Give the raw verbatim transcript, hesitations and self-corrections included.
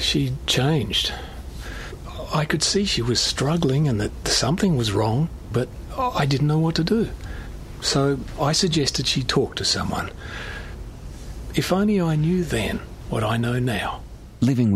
she'd changed. I could see she was struggling and that something was wrong, but I didn't know what to do. So I suggested she talk to someone. If only I knew then what I know now. Living